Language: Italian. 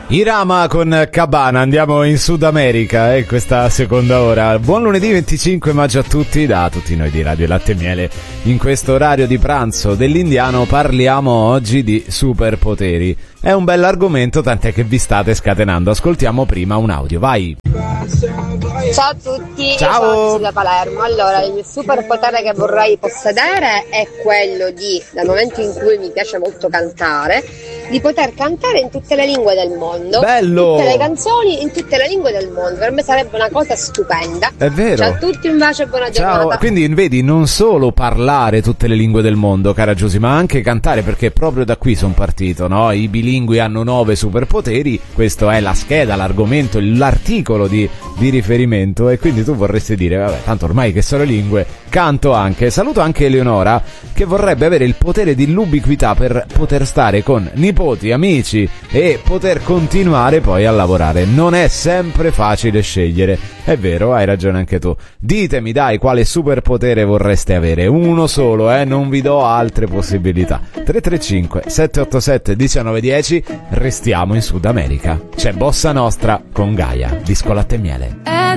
Irama con Cabana, andiamo in Sud America questa seconda ora. Buon lunedì 25 maggio a tutti, da tutti noi di Radio Latte e Miele. In questo orario di pranzo dell'Indiano parliamo oggi di superpoteri. È un bell'argomento, tant'è che vi state scatenando. Ascoltiamo prima un audio, vai! Ciao a tutti, ciao. Io sono da Palermo. Allora, il superpotere che vorrei possedere è quello di, dal momento in cui mi piace molto cantare, di poter cantare in tutte le lingue del mondo. Bello! Tutte le canzoni in tutte le lingue del mondo. Per me sarebbe una cosa stupenda. È vero. Ciao a tutti, un bacio e buona giornata. Ciao, quindi vedi, non solo parlare tutte le lingue del mondo, cara Giusy, ma anche cantare, perché proprio da qui sono partito, no? I bilingui hanno 9 superpoteri, questo è la scheda, l'argomento, l'articolo di riferimento, e quindi tu vorresti dire, vabbè, tanto ormai che sono lingue, canto anche. Saluto anche Eleonora, che vorrebbe avere il potere di l'ubiquità per poter stare con nipoti, amici e poter continuare poi a lavorare. Non è sempre facile scegliere, è vero, hai ragione anche tu. Ditemi dai quale superpotere vorreste avere, uno solo, non vi do altre possibilità. 335 787 1910. Restiamo in Sud America, c'è Bossa Nostra con Gaia, disco Latte e Miele.